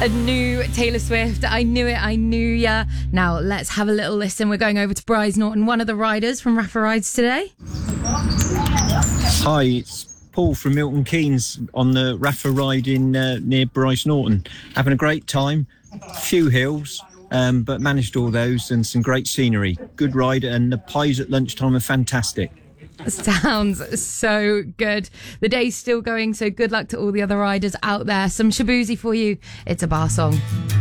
A new Taylor Swift. I knew it, I knew ya. Now let's have a little listen. We're going over to Bryce Norton, one of the riders from Rafa Rides today. Hi, it's Paul from Milton Keynes on the Rafa ride in near Bryce Norton. Having a great time. Few hills, but managed all those and some great scenery. Good ride, and the pies at lunchtime are fantastic. Sounds so good. The day's still going, so good luck to all the other riders out there. Some Shaboozey for you. It's a bar song.